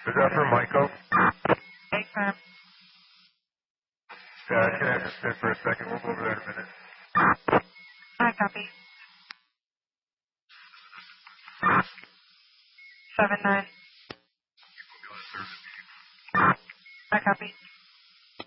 Is that for Michael? Hey, Sam. Yeah, can I just sit for a second? We'll go over that in a minute. I copy. 7-9. I copy.